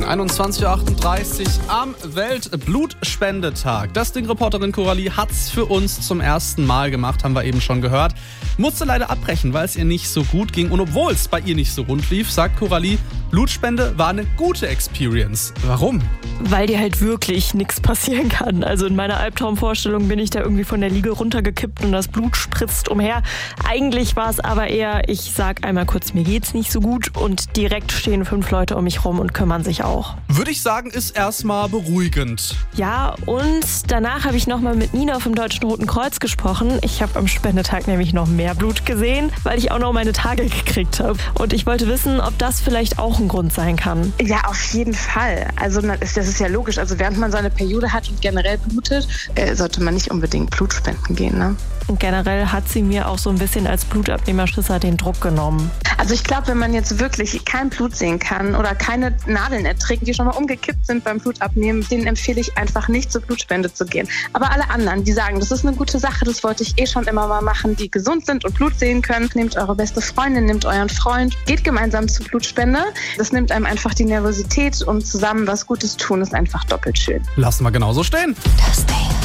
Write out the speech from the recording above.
21:38 Uhr am Weltblutspendetag. Das Ding-Reporterin Coralie hat's für uns zum ersten Mal gemacht, haben wir eben schon gehört. Musste leider abbrechen, weil es ihr nicht so gut ging. Und obwohl es bei ihr nicht so rund lief, sagt Coralie, Blutspende war eine gute Experience. Warum? Weil dir halt wirklich nichts passieren kann. Also in meiner Albtraumvorstellung bin ich da irgendwie von der Liege runtergekippt und das Blut spritzt umher. Eigentlich war es aber eher, ich sag einmal kurz, mir geht's nicht so gut und direkt stehen 5 Leute um mich rum und kümmern sich auch. Würde ich sagen, ist erstmal beruhigend. Ja, und danach habe ich nochmal mit Nina vom Deutschen Roten Kreuz gesprochen. Ich habe am Spendetag nämlich noch mehr Blut gesehen, weil ich auch noch meine Tage gekriegt habe. Und ich wollte wissen, ob das vielleicht auch ein Grund sein kann. Ja, auf jeden Fall. Also das ist ja logisch. Also während man so eine Periode hat und generell blutet, sollte man nicht unbedingt Blut spenden gehen, ne? Und generell hat sie mir auch so ein bisschen als Blutabnehmerschisser den Druck genommen. Also ich glaube, wenn man jetzt wirklich kein Blut sehen kann oder keine Nadeln erträgt, die schon mal umgekippt sind beim Blutabnehmen, denen empfehle ich einfach nicht zur Blutspende zu gehen. Aber alle anderen, die sagen, das ist eine gute Sache, das wollte ich schon immer mal machen, die gesund sind und Blut sehen können, nehmt eure beste Freundin, nehmt euren Freund, geht gemeinsam zur Blutspende. Das nimmt einem einfach die Nervosität und zusammen was Gutes tun ist einfach doppelt schön. Lassen wir genauso stehen. Das Ding.